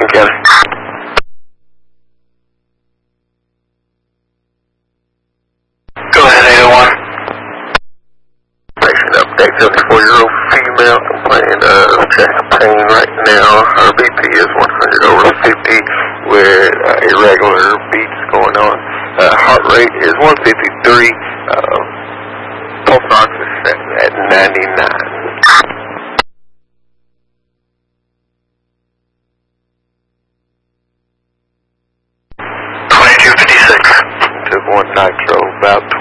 County. Go ahead, 801. Patient update, 74-year-old female complaining of chest pain right now. Her BP is 100/50 with irregular beats going on. Heart rate is 153. Pulse ox is set at 99. 2256. Took one nitro about